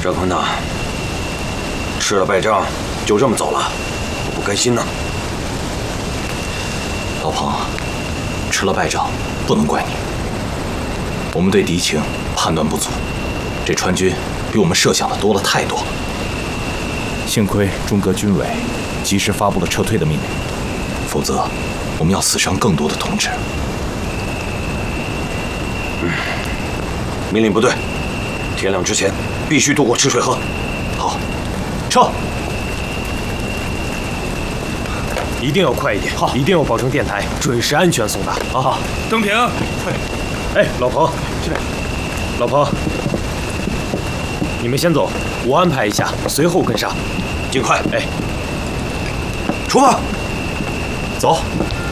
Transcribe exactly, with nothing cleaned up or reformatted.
张坤呐，吃了败仗就这么走了，我不甘心呐。 老彭，吃了败仗不能怪你，我们对敌情判断不足，这川军比我们设想的多了太多了。幸亏中革军委及时发布了撤退的命令，否则我们要死伤更多的同志。 嗯，命令部队，天亮之前必须渡过赤水河。 好，撤！ 一定要快一点，好，一定要保证电台准时安全送达。啊，好。 登平， 哎，老彭，这边，老彭，你们先走，我安排一下，随后跟上。 尽快。 哎， 出发， 走。